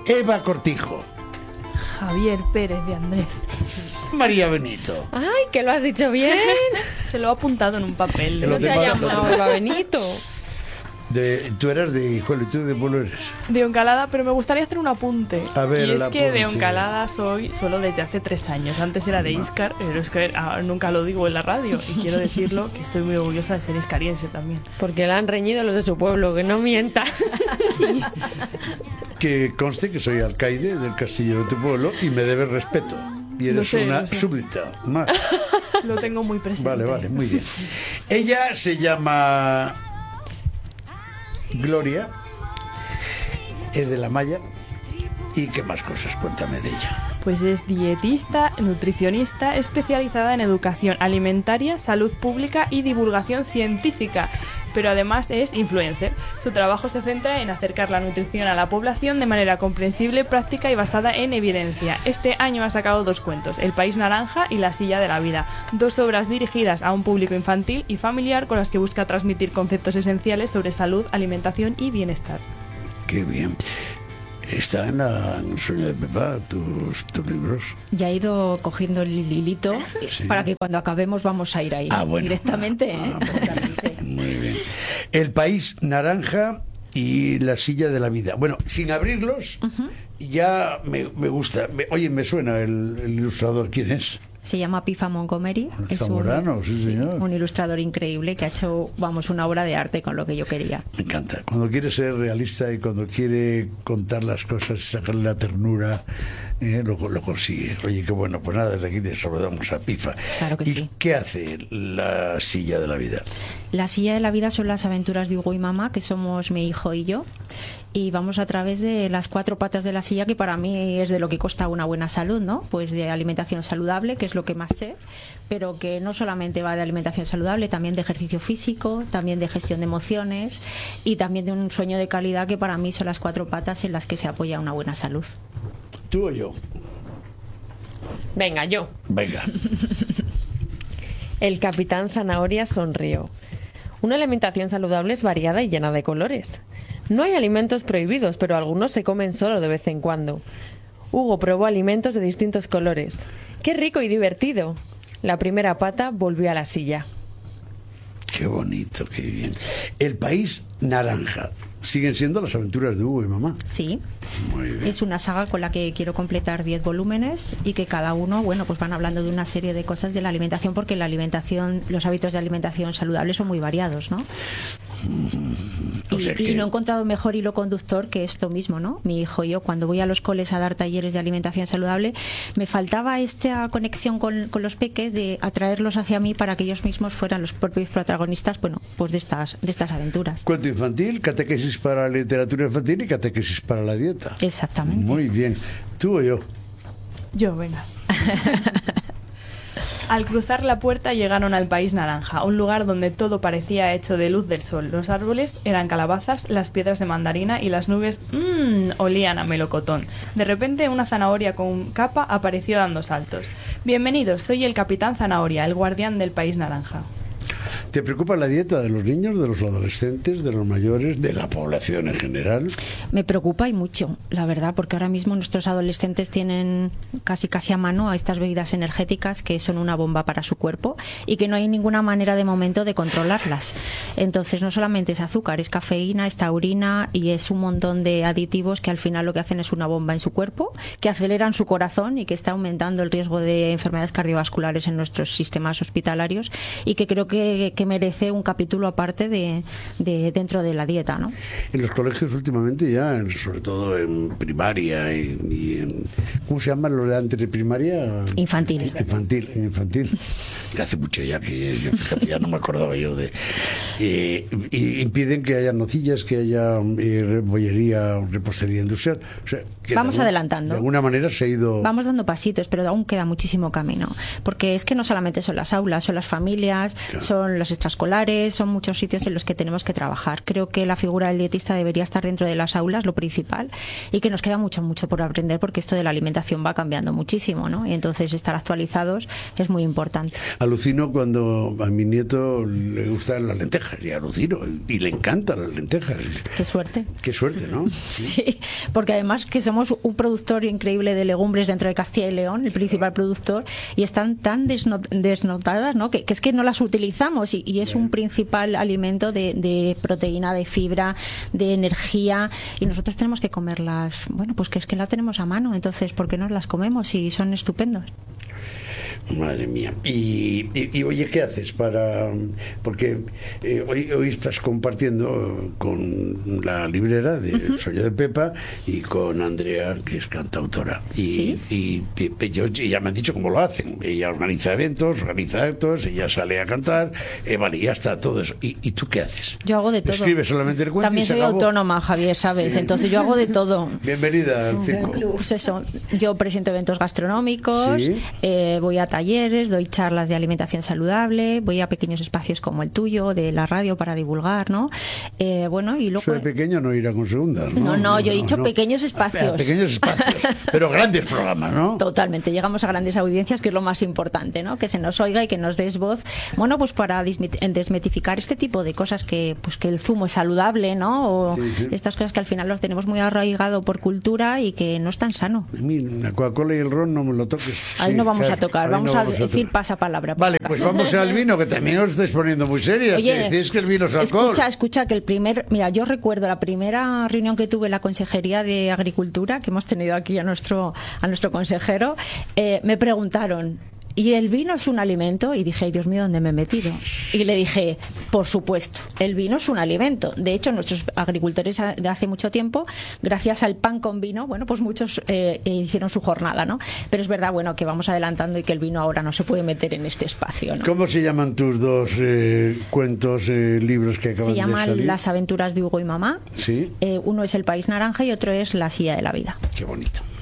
Eva Cortijo. Javier Pérez de Andrés. María Benito. ¡Ay, que lo has dicho bien! Se lo ha apuntado en un papel. No te ha llamado Eva Benito. Tú eras de... ¿Cuál? ¿Tú de pueblo eres? De Oncalada, pero me gustaría hacer un apunte. A ver, y es el que de apunte. Oncalada soy solo desde hace 3 años. Antes era de Íscar, pero es que nunca lo digo en la radio. Y quiero decirlo que estoy muy orgullosa de ser iscariense también. Porque la han reñido los de su pueblo, que no mienta. Sí. Que conste que soy alcaide del castillo de tu pueblo y me debes respeto. Y eres una súbdita más. Lo tengo muy presente. Vale, muy bien. Ella se llama Gloria, es de La Maya. ¿Y qué más cosas? Cuéntame de ella. Pues es dietista, nutricionista, especializada en educación alimentaria, salud pública y divulgación científica. Pero además es influencer. Su trabajo se centra en acercar la nutrición a la población de manera comprensible, práctica y basada en evidencia. Este año ha sacado 2 cuentos, El País Naranja y La Silla de la Vida, 2 obras dirigidas a un público infantil y familiar con las que busca transmitir conceptos esenciales sobre salud, alimentación y bienestar. Qué bien. Está en el sueño de Pepa, tus libros. Ya he ido cogiendo el hilito para que cuando acabemos vamos a ir ahí directamente. Muy bien. El País Naranja y La Silla de la Vida. Bueno, sin abrirlos, ya me gusta. Oye, me suena el ilustrador. ¿Quién es? Se llama Pifa Montgomery. Es Zamorano, sí, señor. Un ilustrador increíble que ha hecho, una obra de arte con lo que yo quería. Me encanta. Cuando quiere ser realista y cuando quiere contar las cosas y sacarle la ternura, lo consigue. Oye, qué bueno. Pues nada, desde aquí le saludamos a Pifa. Claro que sí. ¿Y qué hace La Silla de la Vida? La Silla de la Vida son las aventuras de Hugo y Mamá, que somos mi hijo y yo. Y vamos a través de las 4 patas de la silla, que para mí es de lo que consta una buena salud, ¿no? Pues de alimentación saludable, que es lo que más sé, pero que no solamente va de alimentación saludable, también de ejercicio físico, también de gestión de emociones y también de un sueño de calidad, que para mí son las 4 patas en las que se apoya una buena salud. ¿Tú o yo? Venga, yo. Venga. El capitán Zanahoria sonrió. Una alimentación saludable es variada y llena de colores. No hay alimentos prohibidos, pero algunos se comen solo de vez en cuando. Hugo probó alimentos de distintos colores. ¡Qué rico y divertido! La primera pata volvió a la silla. Qué bonito, qué bien. El País Naranja. Siguen siendo las aventuras de Hugo y Mamá. Sí. Muy bien. Es una saga con la que quiero completar 10 volúmenes y que cada uno, pues van hablando de una serie de cosas de la alimentación, porque la alimentación, los hábitos de alimentación saludable son muy variados, ¿no? Y no he encontrado mejor hilo conductor que esto mismo, ¿no? Mi hijo y yo, cuando voy a los coles a dar talleres de alimentación saludable, me faltaba esta conexión con los peques, de atraerlos hacia mí para que ellos mismos fueran los propios protagonistas, pues de estas aventuras. Cuento infantil, catequesis para la literatura infantil y catequesis para la dieta. Exactamente. Muy bien. ¿Tú o yo? Yo, venga. Al cruzar la puerta llegaron al País Naranja, un lugar donde todo parecía hecho de luz del sol. Los árboles eran calabazas, las piedras de mandarina y las nubes olían a melocotón. De repente una zanahoria con capa apareció dando saltos. Bienvenidos, soy el capitán Zanahoria, el guardián del País Naranja. ¿Te preocupa la dieta de los niños, de los adolescentes, de los mayores, de la población en general? Me preocupa y mucho, la verdad, porque ahora mismo nuestros adolescentes tienen casi a mano a estas bebidas energéticas que son una bomba para su cuerpo y que no hay ninguna manera de momento de controlarlas. Entonces no solamente es azúcar, es cafeína, es taurina y es un montón de aditivos que al final lo que hacen es una bomba en su cuerpo, que aceleran su corazón y que está aumentando el riesgo de enfermedades cardiovasculares en nuestros sistemas hospitalarios, y que creo que merece un capítulo aparte de dentro de la dieta, ¿no? En los colegios últimamente ya, sobre todo en primaria y en... ¿Cómo se llaman los de antes de primaria? Infantil. Infantil. Que hace mucho ya que yo, fíjate, ya no me acordaba yo de... y impiden que haya nocillas, que haya bollería, repostería industrial. O sea, vamos adelantando. De alguna manera se ha ido... Vamos dando pasitos, pero aún queda muchísimo camino. Porque es que no solamente son las aulas, son las familias, claro, son las extraescolares, son muchos sitios en los que tenemos que trabajar. Creo que la figura del dietista debería estar dentro de las aulas, lo principal, y que nos queda mucho por aprender, porque esto de la alimentación va cambiando muchísimo, ¿no? Y entonces estar actualizados es muy importante. Alucino cuando a mi nieto le gustan las lentejas, y alucino, y le encantan las lentejas. Qué suerte. Qué suerte, ¿no? Sí, porque además que somos un productor increíble de legumbres dentro de Castilla y León, el principal productor, y están tan desnotadas, ¿no? Que es que no las utilizamos, y es un principal alimento de proteína, de fibra, de energía, y nosotros tenemos que comerlas. Bueno, pues que es que la tenemos a mano, entonces ¿por qué no las comemos si son estupendos? Madre mía. Y oye, ¿qué haces para...? Porque hoy estás compartiendo con la librera de Soy yo de Pepa y con Andrea, que es cantautora. ¿Sí? Y ya me han dicho cómo lo hacen. Ella organiza eventos, organiza actos, ella sale a cantar, vale, y ya está todo eso. ¿Y tú qué haces? Yo hago de todo. Escribes solamente el cuento. También y se soy acabó. autónoma, Javier, ¿sabes? Sí. Entonces yo hago de todo. Bienvenida al circo. Pues eso, yo presento eventos gastronómicos, Sí. Voy a talleres, doy charlas de alimentación saludable, voy a pequeños espacios como el tuyo, de la radio, para divulgar, ¿no? Bueno, y luego... Eso de pequeño no irá con segundas, ¿no? No, yo he dicho pequeños espacios. Pequeños espacios, pero grandes programas, ¿no? Totalmente, llegamos a grandes audiencias, que es lo más importante, ¿no? Que se nos oiga y que nos des voz, bueno, pues para desmitificar este tipo de cosas, que el zumo es saludable, ¿no? O Sí. estas cosas que al final los tenemos muy arraigado por cultura y que no es tan sano. A mí la Coca-Cola y el ron no me lo toques. Ahí Sí, no vamos claro, a tocar, ahí vamos no a decir tocar. pasapalabra. por Vale, si pues acaso. vamos al vino, que también os estáis poniendo muy serias. Oye, que decís que el vino es alcohol. escucha, que mira, yo recuerdo la primera reunión que tuve en la Consejería de Agricultura, que hemos tenido aquí a nuestro consejero, me preguntaron, ¿y el vino es un alimento? Y dije, ay, Dios mío, ¿dónde me he metido? Y le dije, por supuesto, el vino es un alimento. De hecho, nuestros agricultores de hace mucho tiempo, gracias al pan con vino, bueno, pues muchos hicieron su jornada, ¿no? Pero es verdad, bueno, que vamos adelantando y que el vino ahora no se puede meter en este espacio, ¿no? ¿Cómo se llaman tus dos cuentos, libros que acaban Se de llaman salir? Las aventuras de Hugo y Mamá. Sí. Uno es El País Naranja y otro es La Silla de la Vida. Qué bonito.